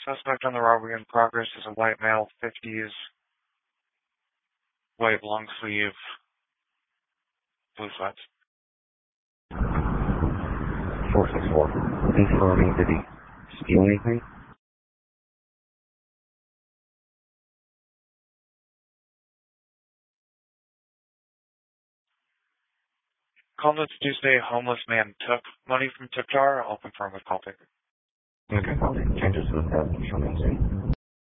Suspect on the robbery in progress is a white male, 50s, white long sleeve, blue sweats. 464. Please follow me. Did he steal anything? Call notes Tuesday, homeless man took money from tip jar. I'll confirm with call picker. Okay, changes to the 1000 something soon.